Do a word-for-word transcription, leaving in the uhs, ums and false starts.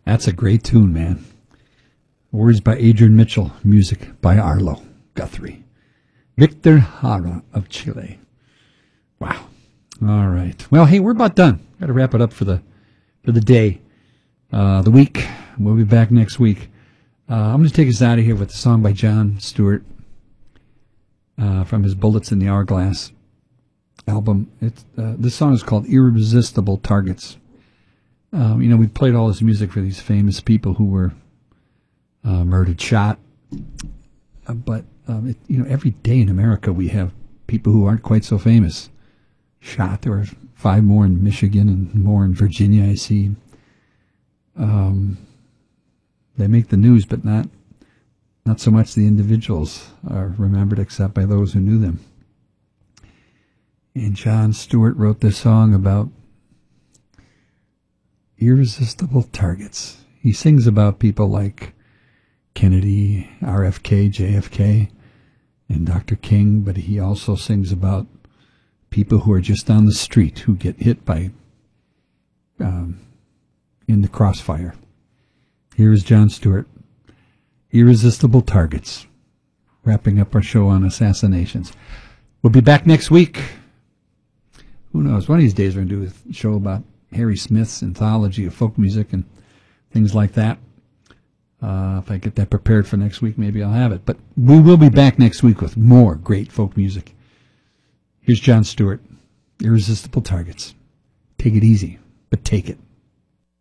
That's a great tune, man. Words by Adrian Mitchell, music by Arlo Guthrie. Victor Jara of Chile. Wow. All right. Well, hey, we're about done. Got to wrap it up for the for the day, uh, the week. We'll be back next week. Uh, I'm going to take us out of here with a song by Jon Stewart uh, from his Bullets in the Hourglass album. It's, uh, this song is called Irresistible Targets. Um, you know, we played all this music for these famous people who were uh, murdered, shot. Uh, but, um, it, you know, every day in America we have people who aren't quite so famous shot. There were five more in Michigan and more in Virginia, I see. Um, they make the news, but not not so much the individuals are remembered except by those who knew them. And Jon Stewart wrote this song about irresistible targets. He sings about people like Kennedy, R F K, J F K, and Doctor King, but he also sings about people who are just on the street who get hit by um, in the crossfire. Here is Jon Stewart, Irresistible Targets, wrapping up our show on assassinations. We'll be back next week. Who knows? One of these days we're going to do a show about Harry Smith's anthology of folk music and things like that. Uh, if I get that prepared for next week, maybe I'll have it. But we will be back next week with more great folk music. Here's Jon Stewart, Irresistible Targets. Take it easy, but take it.